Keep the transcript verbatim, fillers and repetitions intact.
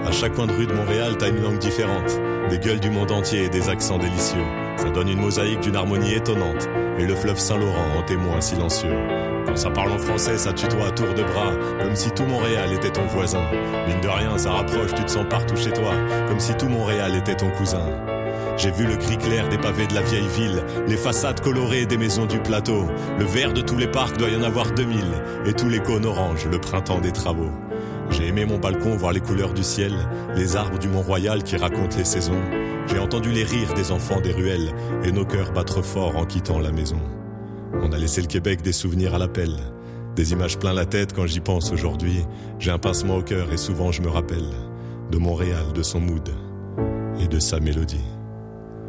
À chaque coin de rue de Montréal, t'as une langue différente, des gueules du monde entier et des accents délicieux. Ça donne une mosaïque d'une harmonie étonnante, et le fleuve Saint-Laurent en témoin silencieux. Quand ça parle en français, ça tutoie à tour de bras, comme si tout Montréal était ton voisin. Mine de rien, ça rapproche, tu te sens partout chez toi, comme si tout Montréal était ton cousin. J'ai vu le gris clair des pavés de la vieille ville, les façades colorées des maisons du plateau. Le vert de tous les parcs doit y en avoir deux mille, et tous les cônes orange, le printemps des travaux. J'ai aimé mon balcon voir les couleurs du ciel, les arbres du Mont-Royal qui racontent les saisons. J'ai entendu les rires des enfants des ruelles, et nos cœurs battre fort en quittant la maison. On a laissé le Québec des souvenirs à l'appel, des images plein la tête quand j'y pense aujourd'hui. J'ai un pincement au cœur et souvent je me rappelle de Montréal, de son mood et de sa mélodie.